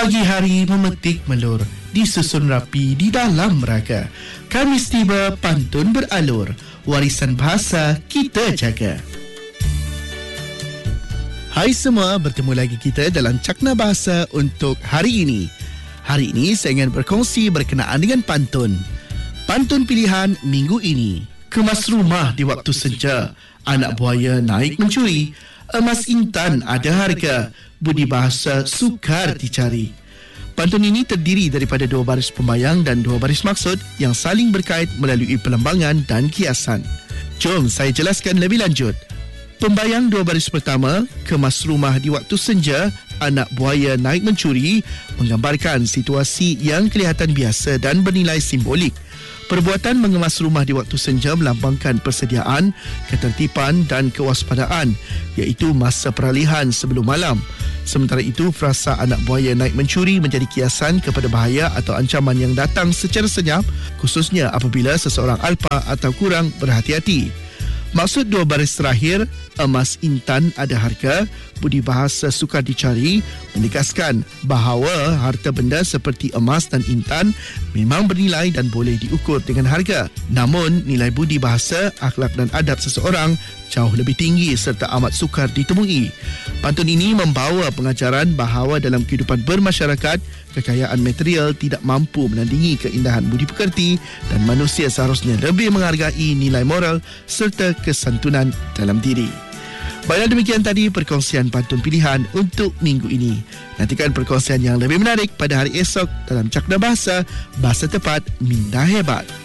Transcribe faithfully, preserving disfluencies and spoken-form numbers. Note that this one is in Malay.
Pagi hari memetik melur, disusun rapi di dalam raga. Khamis tiba, pantun beralur, warisan bahasa kita jaga. Hai semua, bertemu lagi kita dalam Cakna Bahasa untuk hari ini. Hari ini saya ingin berkongsi berkenaan dengan pantun. Pantun pilihan minggu ini. Kemas rumah di waktu senja, anak buaya naik mencuri, emas intan ada harga, budi bahasa sukar dicari. Pantun ini terdiri daripada dua baris pembayang dan dua baris maksud yang saling berkait melalui pelembangan dan kiasan. Jom saya jelaskan lebih lanjut. Pembayang dua baris pertama, kemas rumah di waktu senja, anak buaya naik mencuri, menggambarkan situasi yang kelihatan biasa dan bernilai simbolik. Perbuatan mengemas rumah di waktu senja melambangkan persediaan, ketertiban dan kewaspadaan, iaitu masa peralihan sebelum malam. Sementara itu, frasa anak buaya naik mencuri menjadi kiasan kepada bahaya atau ancaman yang datang secara senyap, khususnya apabila seseorang alpa atau kurang berhati-hati. Maksud dua baris terakhir, emas intan ada harga, budi bahasa sukar dicari, menegaskan bahawa harta benda seperti emas dan intan memang bernilai dan boleh diukur dengan harga. Namun, nilai budi bahasa, akhlak dan adab seseorang jauh lebih tinggi serta amat sukar ditemui. Pantun ini membawa pengajaran bahawa dalam kehidupan bermasyarakat, kekayaan material tidak mampu menandingi keindahan budi pekerti dan manusia seharusnya lebih menghargai nilai moral serta kesantunan dalam diri. Baiklah, demikian tadi perkongsian pantun pilihan untuk minggu ini. Nantikan perkongsian yang lebih menarik pada hari esok dalam Cakna Bahasa, Bahasa Tepat, Minda Hebat.